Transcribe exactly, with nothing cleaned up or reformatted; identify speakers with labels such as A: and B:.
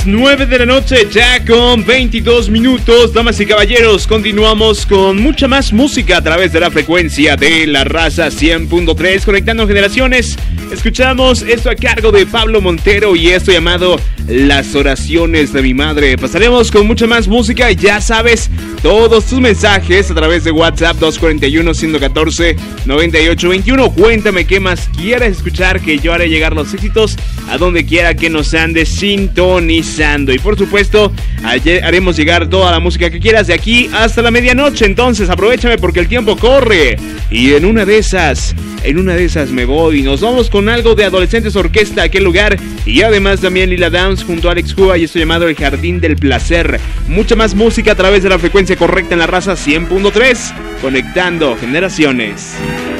A: nueve de la noche, ya con veintidós minutos, damas y caballeros, continuamos con mucha más música a través de la frecuencia de La Raza cien punto tres, conectando generaciones. Escuchamos esto a cargo de Pablo Montero y esto llamado Las Oraciones de mi Madre. Pasaremos con mucha más música y ya sabes, todos tus mensajes a través de WhatsApp dos cuatro uno, uno uno cuatro, nueve ocho dos uno. Cuéntame qué más quieres escuchar, que yo haré llegar los éxitos a donde quiera que nos andes sintonizando. Y por supuesto, ayer haremos llegar toda la música que quieras de aquí hasta la medianoche. Entonces aprovechame porque el tiempo corre. Y en una de esas, en una de esas me voy. Nos vamos con algo de Adolescentes Orquesta, aquel lugar. Y además también Lila Downs junto a Alex Cuba y esto llamado El Jardín del Placer. Mucha más música a través de la frecuencia correcta en La Raza cien punto tres. Conectando generaciones.